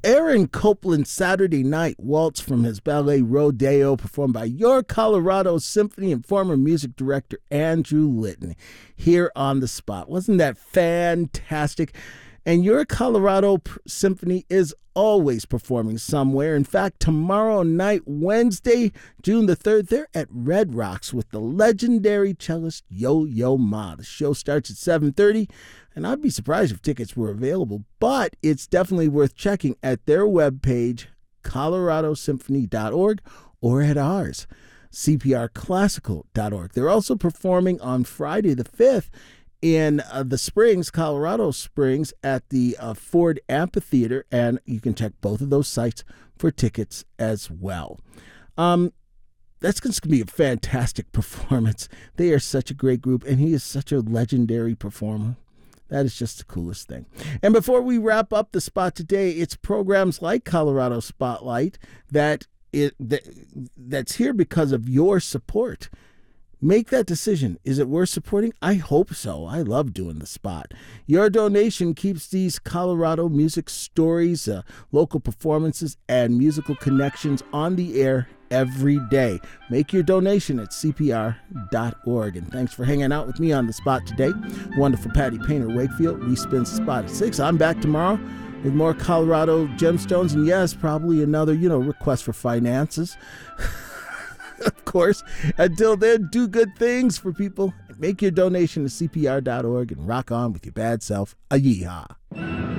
Aaron Copland's Saturday Night Waltz from his ballet Rodeo, performed by Your Colorado Symphony and former music director Andrew Litton, here on the spot. Wasn't that fantastic? And Your Colorado Symphony is always performing somewhere. In fact, tomorrow night, Wednesday, June the 3rd, they're at Red Rocks with the legendary cellist Yo-Yo Ma. The show starts at 7:30, and I'd be surprised if tickets were available, but it's definitely worth checking at their webpage, coloradosymphony.org, or at ours, cprclassical.org. They're also performing on Friday the 5th in the Springs, Colorado Springs, at the Ford Amphitheater, and you can check both of those sites for tickets as well. That's going to be a fantastic performance. They are such a great group, and he is such a legendary performer. That is just the coolest thing. And before we wrap up the spot today, it's programs like Colorado Spotlight that's here because of your support. Make that decision. Is it worth supporting? I hope so. I love doing the spot. Your donation keeps these Colorado music stories, local performances, and musical connections on the air every day. Make your donation at cpr.org. And thanks for hanging out with me on the spot today. Wonderful Patty Painter Wakefield respins the spot at 6. I'm back tomorrow with more Colorado gemstones, and yes, probably another, request for finances. Of course. Until then, do good things for people. Make your donation to cpr.org and rock on with your bad self. A yeehaw.